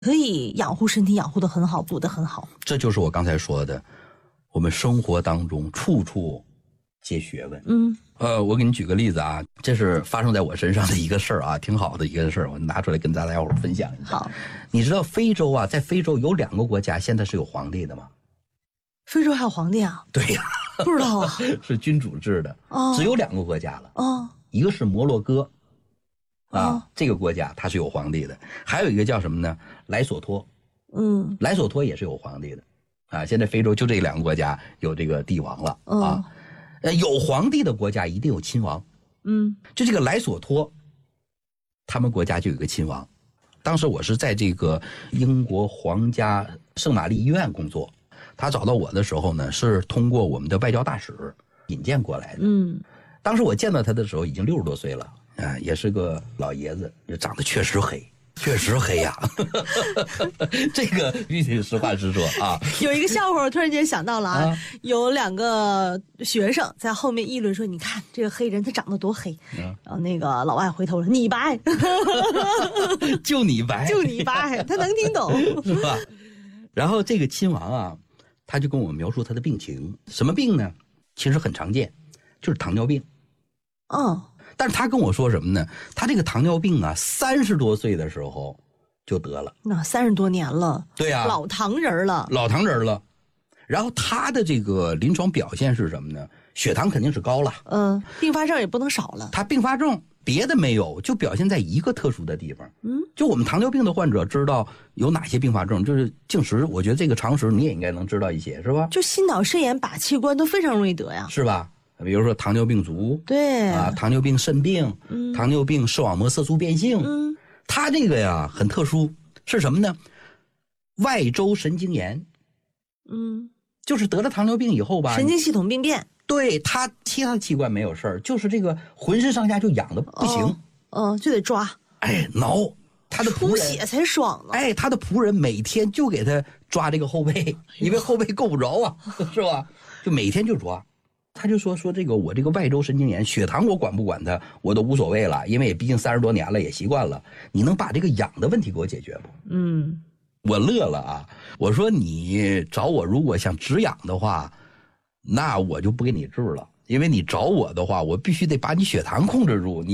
可以养护身体，养护得很好，补得很好。 这就是我刚才说的，我们生活当中处处皆学问。我给你举个例子啊，这是发生在我身上的一个事儿啊，挺好的一个事儿，我拿出来跟大家伙儿分享一下。 好， 你知道非洲啊，在非洲有2个国家现在是有皇帝的吗？ 非洲还有皇帝啊？ 对呀， 不知道啊。 是君主制的，只有2个国家了。一个是摩洛哥，这个国家它是有皇帝的，还有一个叫什么呢？莱索托。莱索托也是有皇帝的啊。现在非洲就这2个国家有这个帝王了啊。有皇帝的国家一定有亲王。就这个莱索托，他们国家就有个亲王。当时我是在这个英国皇家圣玛丽医院工作，他找到我的时候呢，是通过我们的外交大使引荐过来的。当时我见到他的时候已经60多岁了，也是个老爷子，长得确实黑。确实黑呀，这个必须实话实说啊。 有一个笑话，我突然间想到了啊，有2个学生在后面议论说：“你看这个黑人他长得多黑。”然后那个老外回头说：“你白， 就你白， 就你白。”他能听懂是吧？然后这个亲王啊，他就跟我描述他的病情，什么病呢？其实很常见，就是糖尿病。但是他跟我说什么呢？他这个糖尿病啊，30多岁的时候就得了。 那30多年了。 对呀， 老糖人了。 老糖人了。然后他的这个临床表现是什么呢？血糖肯定是高了。 并发症也不能少了。 他并发症别的没有，就表现在一个特殊的地方。就我们糖尿病的患者知道有哪些并发症，就是静时，我觉得这个常识你也应该能知道一些，是吧？ 就心脑肾炎靶器官都非常容易得呀。 是吧？比如说糖尿病足， 对啊，糖尿病肾病，糖尿病视网膜色素变性，它这个呀很特殊，是什么呢？外周神经炎，就是得了糖尿病以后吧， 神经系统病变， 对，他其他器官没有事儿，就是这个浑身上下就痒的不行， 就得抓， 挠。他的仆人出血才爽呢。 他的仆人每天就给他抓这个后背，因为后背够不着啊，是吧？就每天就抓。他就说这个我这个外周神经炎，血糖我管不管它我都无所谓了，因为也毕竟30多年了，也习惯了。你能把这个痒的问题给我解决不？我乐了啊！我说你找我如果想止痒的话，那我就不给你治了，因为你找我的话，我必须得把你血糖控制住。